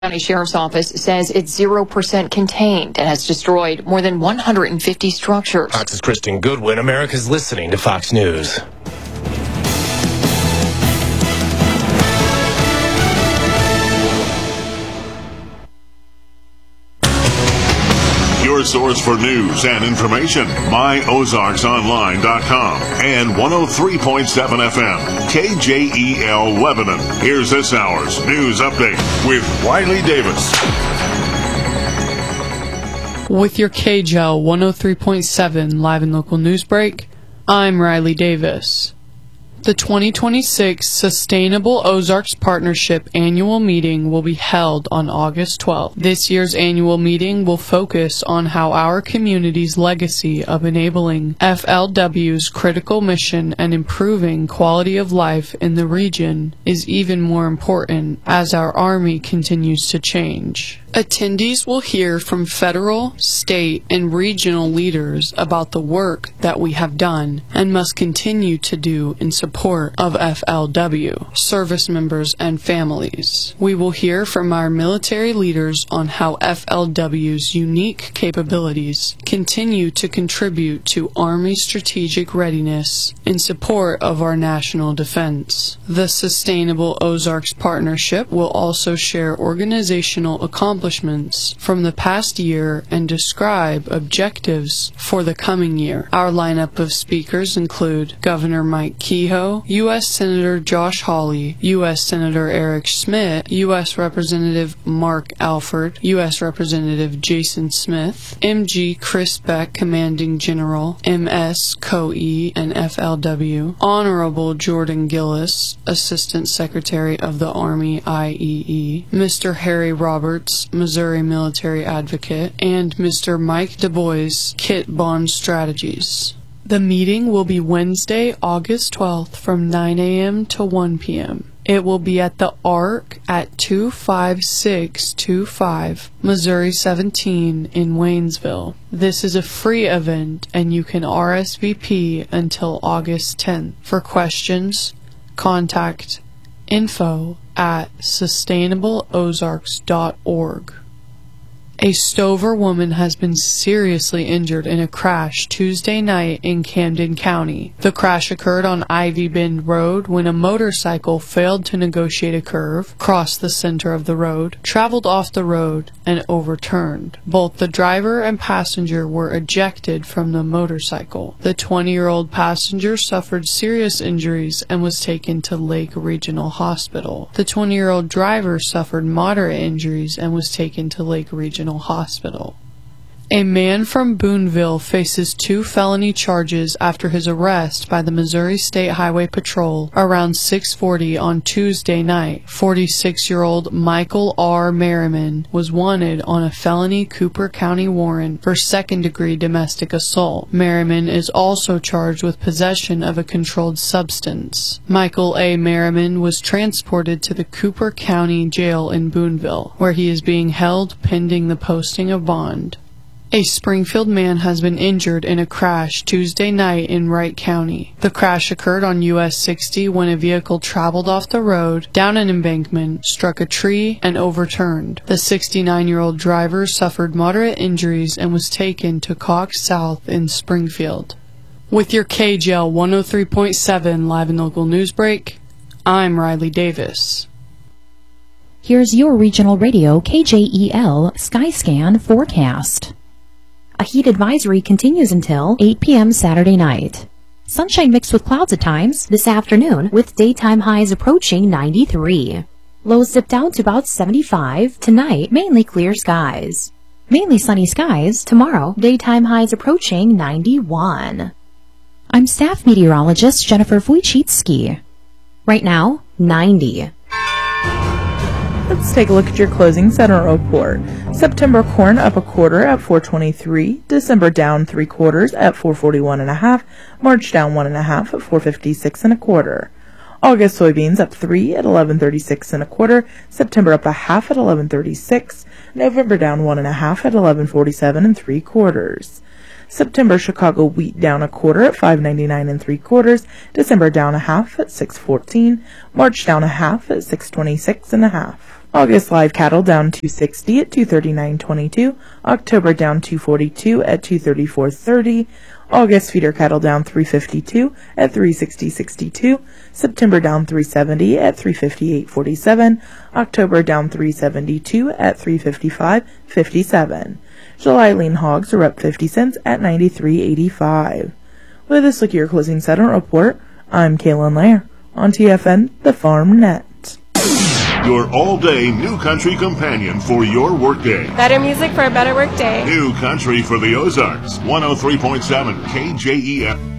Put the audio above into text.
County Sheriff's Office says it's 0% contained and has destroyed more than 150 structures. Fox's Kristen Goodwin. America's listening to Fox News. Your source for news and information, myozarksonline.com and 103.7 FM, KJEL Lebanon. Here's this hour's news update with Riley Davis. With your KJEL 103.7 live and local news break, I'm Riley Davis. The 2026 Sustainable Ozarks Partnership annual meeting will be held on August 12th. This year's annual meeting will focus on how our community's legacy of enabling FLW's critical mission and improving quality of life in the region is even more important as our Army continues to change. Attendees will hear from federal, state, and regional leaders about the work that we have done and must continue to do in support of FLW, service members, and families. We will hear from our military leaders on how FLW's unique capabilities continue to contribute to Army strategic readiness in support of our national defense. The Sustainable Ozarks Partnership will also share organizational accomplishments from the past year and describe objectives for the coming year. Our lineup of speakers include Governor Mike Kehoe, U.S. Senator Josh Hawley, U.S. Senator Eric Schmidt, U.S. Representative Mark Alford, U.S. Representative Jason Smith, MG Chris Beck, Commanding General, MS COE and FLW, Honorable Jordan Gillis, Assistant Secretary of the Army IEE, Mr. Harry Roberts, Missouri Military Advocate, and Mr. Mike DuBois, Kit Bond Strategies. The meeting will be Wednesday, August 12th from 9 a.m. to 1 p.m. It will be at the ARC at 25625 Missouri 17 in Waynesville. This is a free event and you can RSVP until August 10th. For questions, contact info@sustainableozarks.org. A Stover woman has been seriously injured in a crash Tuesday night in Camden County. The crash occurred on Ivy Bend Road when a motorcycle failed to negotiate a curve, crossed the center of the road, traveled off the road, and overturned. Both the driver and passenger were ejected from the motorcycle. The 20-year-old passenger suffered serious injuries and was taken to Lake Regional Hospital. The 20-year-old driver suffered moderate injuries and was taken to Lake Regional Hospital. A man from Boonville faces 2 felony charges after his arrest by the Missouri State Highway Patrol around 6:40 on Tuesday night. 46-year-old Michael R. Merriman was wanted on a felony Cooper County warrant for second-degree domestic assault. Merriman is also charged with possession of a controlled substance. Michael A. Merriman was transported to the Cooper County Jail in Boonville, where he is being held pending the posting of bond. A Springfield man has been injured in a crash Tuesday night in Wright County. The crash occurred on US 60 when a vehicle traveled off the road, down an embankment, struck a tree, and overturned. The 69-year-old driver suffered moderate injuries and was taken to Cox South in Springfield. With your KJEL 103.7 live and local news break, I'm Riley Davis. Here's your regional radio KJEL Skyscan forecast. A heat advisory continues until 8 p.m. Saturday night. Sunshine mixed with clouds at times this afternoon, with daytime highs approaching 93. Lows dip down to about 75. Tonight, mainly clear skies. Mainly sunny skies tomorrow, daytime highs approaching 91. I'm staff meteorologist Jennifer Wojcicki. Right now, 90. Let's take a look at your closing center report. September corn up a quarter at 4.23, December down 3/4 at 4.41.5, March down 1.5 at 4.56 1/4. August soybeans up 3 at 11.36 1/4, September up a half at 11.36, November down 1.5 at 11.47 3/4. September Chicago wheat down a quarter at 5.99 3/4, December down a half at 6.14, March down a half at 6.26 1/2. August live cattle down 260 at 239.22. October down 242 at 234.30. August feeder cattle down 352 at 360.62. September down 370 at 358.47. October down 372 at 355.57. July lean hogs are up 50 cents at 93.85. With this look at your closing settlement report, I'm Kaylin Lair on TFN, the Farm Net. Your all-day New Country companion for your workday. Better music for a better workday. New Country for the Ozarks. 103.7 KJEF.